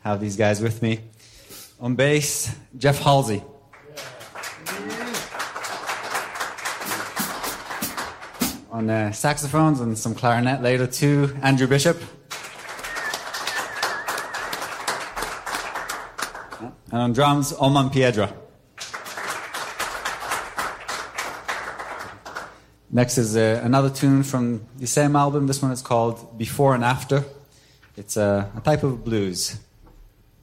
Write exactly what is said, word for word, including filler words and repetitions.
have these guys with me. On bass, Jeff Halsey. On uh, saxophones and some clarinet later too, Andrew Bishop. And on drums, Oman Piedra. Next is uh, another tune from the same album. This one is called Before and After. It's a, a type of blues.